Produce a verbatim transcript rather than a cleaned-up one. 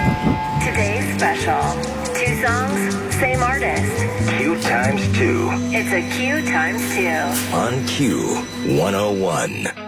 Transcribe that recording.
Today's special. Two songs, same artist. Q times two. It's a Q times two. On Q one oh one.